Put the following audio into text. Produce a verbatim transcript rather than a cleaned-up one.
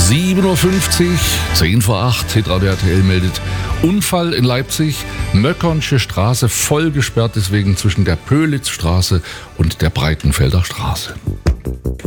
sieben Uhr fünfzig, zehn vor acht, Hitradio R T L meldet Unfall in Leipzig, Möckernsche Straße voll gesperrt, deswegen zwischen der Pölitzstraße und der Breitenfelder Straße.